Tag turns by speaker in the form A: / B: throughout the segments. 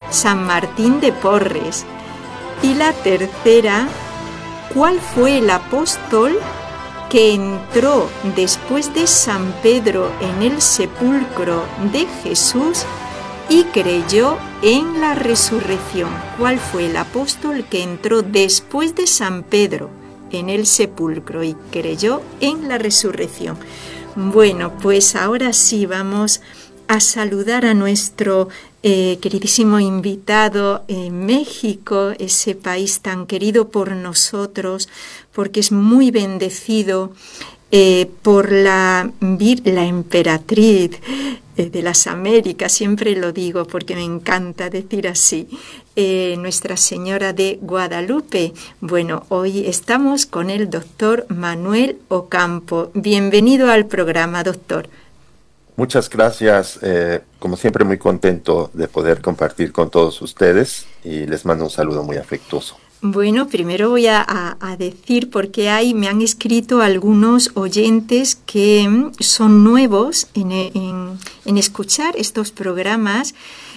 A: San Martín de Porres. Y la tercera, ¿cuál fue el apóstol que entró después de San Pedro en el sepulcro de Jesús y creyó en la resurrección? ¿Cuál fue el apóstol que entró después de San Pedro en el sepulcro y creyó en la resurrección? Bueno, pues ahora sí vamos a saludar a nuestro queridísimo invitado en México, ese país tan querido por nosotros, porque es muy bendecido por la emperatriz de las Américas, siempre lo digo porque me encanta decir así, Nuestra Señora de Guadalupe. Bueno, hoy estamos con el doctor Manuel Ocampo. Bienvenido al programa, doctor.
B: Muchas gracias, como siempre muy contento de poder compartir con todos ustedes y les mando un saludo muy afectuoso.
A: Bueno, primero voy a decir porque me han escrito algunos oyentes que son nuevos en escuchar estos programas.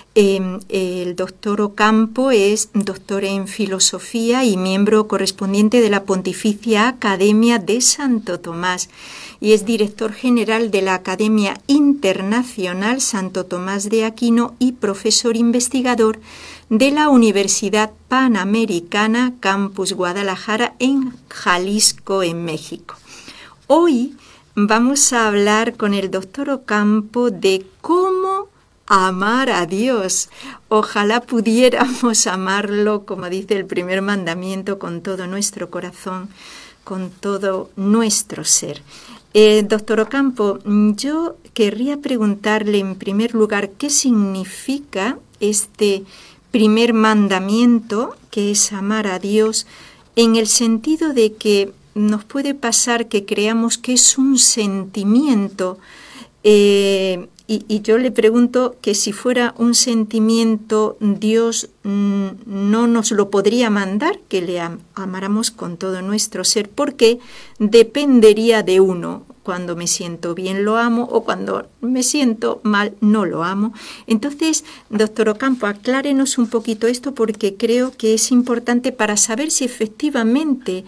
A: El doctor Ocampo es doctor en filosofía y miembro correspondiente de la Pontificia Academia de Santo Tomás y es director general de la Academia Internacional Santo Tomás de Aquino y profesor investigador de la Universidad Panamericana Campus Guadalajara en Jalisco, en México. Hoy vamos a hablar con el doctor Ocampo de cómo amar a Dios. Ojalá pudiéramos amarlo, como dice el primer mandamiento, con todo nuestro corazón, con todo nuestro ser. Doctor Ocampo, yo querría preguntarle en primer lugar qué significa este primer mandamiento, que es amar a Dios, en el sentido de que nos puede pasar que creamos que es un sentimiento, y yo le pregunto que si fuera un sentimiento, Dios no nos lo podría mandar, que le amáramos con todo nuestro ser, porque dependería de uno. Cuando me siento bien lo amo o cuando me siento mal no lo amo. Entonces, doctor Ocampo, aclárenos un poquito esto porque creo que es importante para saber si efectivamente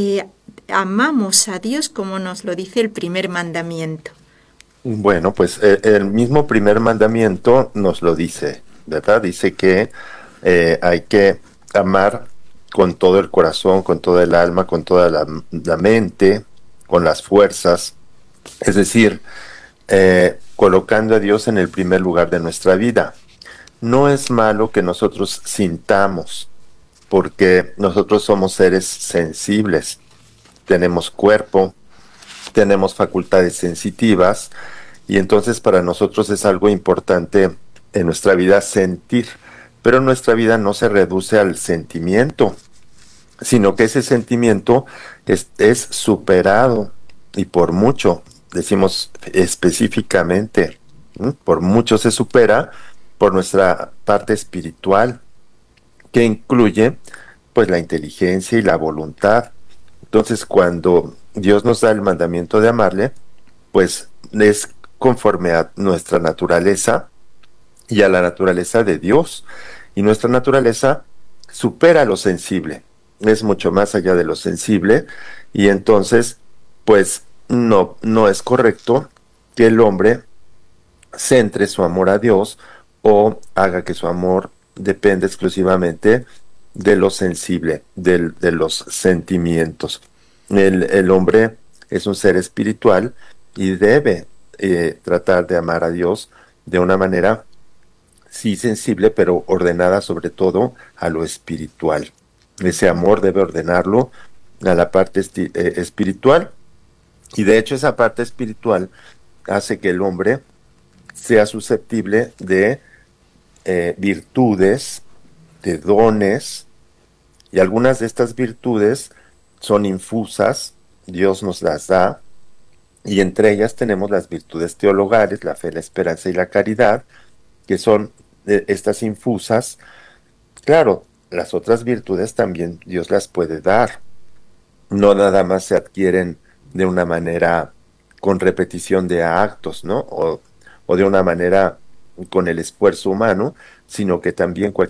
A: amamos a Dios como nos lo dice el primer mandamiento.
B: Bueno, pues el mismo primer mandamiento nos lo dice, ¿verdad? Dice que hay que amar con todo el corazón, con toda el alma, con toda la mente, con las fuerzas, es decir, colocando a Dios en el primer lugar de nuestra vida. No es malo que nosotros sintamos, porque nosotros somos seres sensibles, tenemos cuerpo, tenemos facultades sensitivas y entonces para nosotros es algo importante en nuestra vida sentir, pero nuestra vida no se reduce al sentimiento, sino que ese sentimiento es superado y por mucho, decimos específicamente, por mucho se supera por nuestra parte espiritual, que incluye pues la inteligencia y la voluntad. Entonces, cuando Dios nos da el mandamiento de amarle, pues es conforme a nuestra naturaleza y a la naturaleza de Dios. Y nuestra naturaleza supera lo sensible, es mucho más allá de lo sensible, y entonces, pues no es correcto que el hombre centre su amor a Dios o haga que su amor dependa exclusivamente de lo sensible, de los sentimientos. El hombre es un ser espiritual y debe tratar de amar a Dios de una manera, sí sensible, pero ordenada sobre todo a lo espiritual. Ese amor debe ordenarlo a la parte espiritual, y de hecho esa parte espiritual hace que el hombre sea susceptible de virtudes, de dones, y algunas de estas virtudes son infusas, Dios nos las da, y entre ellas tenemos las virtudes teologales, la fe, la esperanza y la caridad, que son estas infusas. Claro, las otras virtudes también Dios las puede dar, no nada más se adquieren de una manera con repetición de actos, ¿no? O de una manera con el esfuerzo humano, sino que también